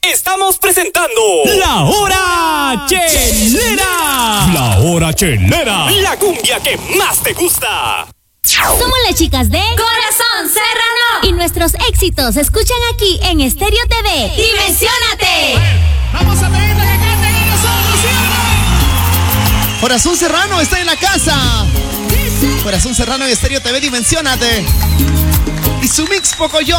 estamos presentando La Hora Chelera. La Hora Chelera, la cumbia que más te gusta. Somos las chicas de Corazón Serrano y nuestros éxitos se escuchan aquí en Estéreo TV. ¡Dimensiónate! Vamos a pedirle que canten con nosotros, ¿sí o no? Corazón Serrano está en la casa. Corazón Serrano y Estéreo TV, Dimensiónate. Y su mix Pocoyo.